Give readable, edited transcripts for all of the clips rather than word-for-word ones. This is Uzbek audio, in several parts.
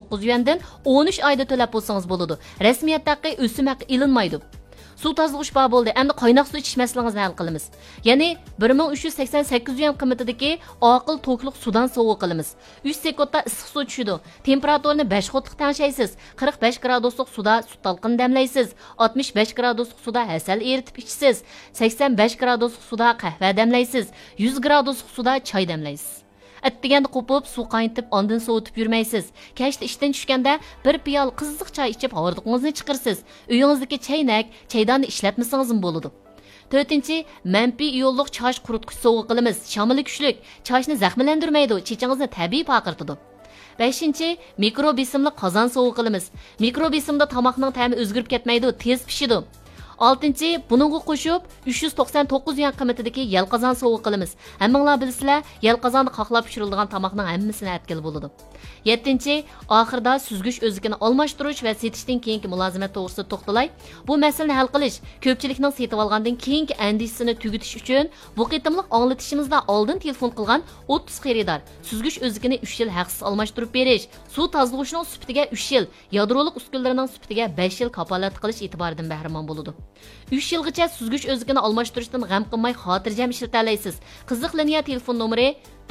189 yuandan 13 oyda to'lab bo'lsangiz bo'ladi. Rasmiyat haqqi o'sim haqqi ilinmaydi. Suv tozalash bor bo'ldi. Endi qaynoq suv ichish masalangizni hal qilamiz. Ya'ni 1388 yuan qiymatidagi oqil to'kliq suvdan sovuq qilamiz. 3 sekundda issiq suv tushidi. Temperaturini 5 xotliq tangshaysiz. 45 graduslik suda sut talqini damlaysiz. 65 graduslik suda asal eritib ichsiz. 85 graduslik suda qahva damlaysiz. 100 graduslik suda choy damlaysiz. Atdiganda qo'pib suv qaynatib ondan sovutib yurmaysiz. Kechda ishdan tushganda bir piyol qiziq choy ichib hordiqingizni chiqarsiz. Uyingizdagi chaynak, chaydonni ishlatmasangiz ham bo'ladi. 4-chi, manfiy iyonliq chosh quritgich sovuq qilamiz. Shamili kuchlik, choshni zaxmlantirmaydi, chechingizni tabiiy paqirtadi. 5-chi, mikrobesimli qozon sovuq qilamiz. Mikrobesimda tomoqning ta'mi o'zgarib ketmaydi, tez pishidi. 6-chi, buningga qo'shib 399 yuan qiymatidagi yalqazon sovuq qilamiz. Hammanglar bilsizlar, yalqazonni qoqlab pishiriladigan tomoqning hammasini atkil bo'ladi. 7-chi, oxirida süzgüch o'zligini almashtirish va setishdan keyingi mulozimat to'g'risida to'xtalay. Bu masalani hal qilish ko'pchilikning setib olgandan keyingi andisini tugutish uchun bu qitimliq anglatishimizda oldin telefon qilgan 30 xaridor süzgüch o'zligini 3 yil haqsiz almashtirib berish, suv tozalashning sifatiga 3 yil, yadroliq uskunalarining sifatiga 5 yil kapolat qilish e'tiboridan bahramon bo'ladi. 3 yilgacha süzgüch o'zligini almashtirishdan g'am qilmay xotirjam ishlatalaysiz. Qiziq liniya telefon nomeri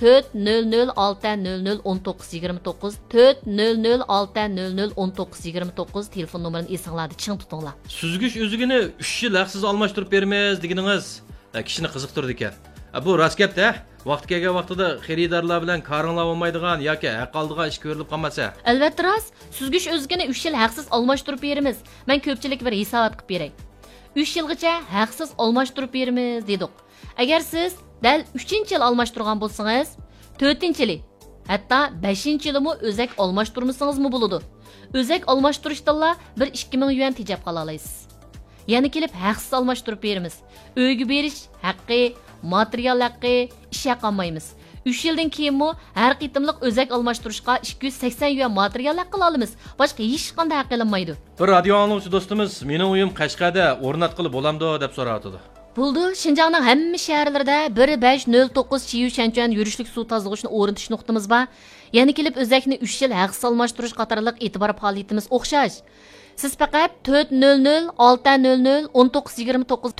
400601929 400601929 telefon nomerini esinglarda ching tutinglar. Süzgüch o'zligini 3 yil haqsiz almashtirib beramiz deganingiz kishini qiziqtirdi ekan. Bu rost gap-da. Vaqt kelgan vaqtida xaridorlar bilan qaringlar olmaydigan yoki haq oldigan ish ko'rilib qolmasa. Albatta rost, süzgüch o'zligini 3 yil haqsiz almashtirib beramiz. Men ko'pchilik bir hisobot qilib beray. 3 yilgacha haqsiz almashtirib beramiz dedik. Agar siz dal 3-yil almashtirgan bo'lsangiz, 4-yili, hatto 5-yilimi o'zak almashtirmasangiz-mı bo'ladi. O'zak almashtirishdanla 1-2000 yuan tejab qola olasiz. Yana kelib haqsiz almashtirib beramiz. Uyga berish haqqi, material haqqi, ish haqi olmaymiz. 3 yildan keyinmi har qitimliq o'zak almashtirishga 280 yuan material haqqi olamiz. Boshqa hech qanday haq qilinmaydi. Bir radio angluvchi do'stimiz mening uyim Qashqarda o'rnatqilib bo'lamdi deb so'radi. Bo'ldi, Şinjanning hamma shaharlarida 1509 Chiyushanchuan yurishlik suv tozalashni o'rnatish nuqtamiz bor. Yana kelib o'zakni 3 yil haqsiz almashtirish qatorliq e'tibor faoliyatimiz o'xshash. Siz faqat 400-600-1929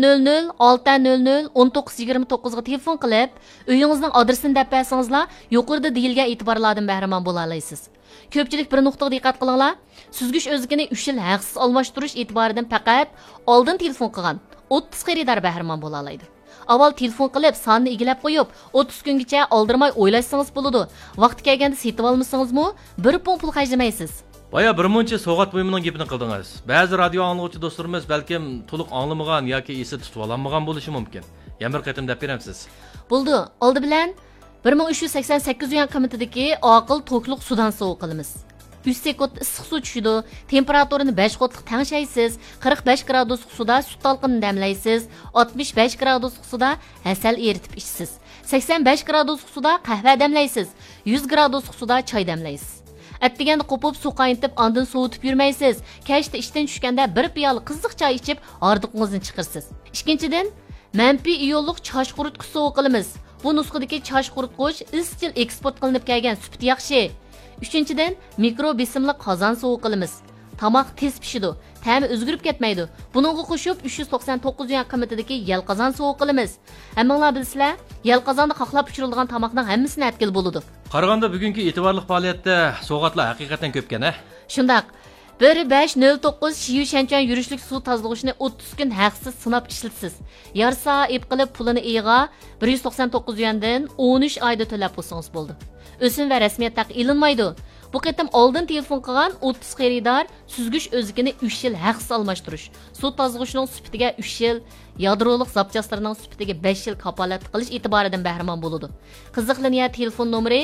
400-600-1929 ga telefon qilib, uyingizning adresini deb bersangizlar, yuqorida deyilgan e'tiborlardan bahramon bo'la olasiz. Ko'pchilik bir nuqtaga diqqat qilinglar. Süzgüch o'zligini 3 yil haqsiz almashtirish e'tiboridan faqat oldin telefon qilgan 30 xaridor bahramon bo'la oladi. Avval telefon qilib, sonni egilab qo'yib, 30 kungacha oldirmay o'ylashsangiz bo'ladi. Vaqti kelganda setib olmasangiz-mu, bir pul xarjlamaysiz. Baya bir muncha so'g'at buyumining gapini qildingiz. Ba'zi radio angluvchi do'stlarimiz balkim to'liq anglamagan yoki esi tutib olmagan bo'lishi mumkin. Yana bir qatim deb beramsiz. Bo'ldi, oldi bilan 1388 yuan qiymatidagi oqil to'kliq sudan sovuq qilamiz. 3 sekund issiq suv tushidi, temperaturini 5 xotliq tangshaysiz, 45 graduslik suda sut talqini damlaysiz, 65 graduslik suda asal eritib ichsiz, 85 graduslik suda qahva damlaysiz, 100 graduslik suda choy damlaysiz. Atdiganda qo'pib suv qaynatib ondan sovutib yurmaysiz. Kechda ishdan tushganda bir piyola qiziq choy ichib hordiqingizni chiqarsiz. Ikkinchidan, manfiy iyonliq chosh quritgich sovuq qilamiz. Bu nusxadagi chosh quritgich izchil eksport qilinib kelgan, sifati yaxshi. 3-dan, mikrobesimli qozon sovuq qilamiz. Tomoq tez pishidi, ta'mi o'zgarib ketmaydi. Buningga qo'shib 399 yuan qiymatidagi yalqazon sovuq qilamiz. Hammanglar bilsizlar, yalqazonda qoqlab pishirilgan tomoqning hammasini atkil bo'ladi. Qaraganda bugungi e'tiborli faoliyatda so'g'atlar haqiqatan ko'pkan-a? Shundaq. 1509 Chiyushanchuan yurishlik suv tozalashni 30 kun haqsiz sinab ishlatsiz. Yarsa ip qilib pulini iyiga 199 yuandan 13 oyda to'lab bo'lsangiz bo'ldi. O'sim va rasmiyat haqi ilinmaydi. Bu qitim oldin telefon qilgan 30 xaridor süzgüch o'zligini 3 yil haqsiz almashtirish, suv tozalashning sifatiga 3 yil, yadroliq zapchastlarining sifatiga 5 yil kapolat qilish e'tiboridan bahramon bo'ladi. Qiziq liniya telefon nomeri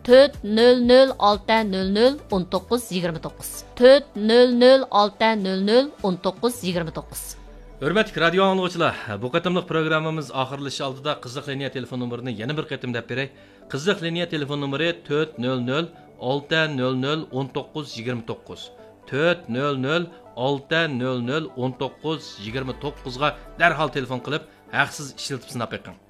400-600-1929 400-600-1929. Hurmatli radio angluvchilar, bu qatimliq programmamiz oxirlashi oldida qiziq liniya telefon nomerini yana bir qatim deb beray. Qiziq liniya telefon nomeri 400-600-1929 400-600-1929 ga darhol telefon qilib, haqsiz ishlatib sinab beqing.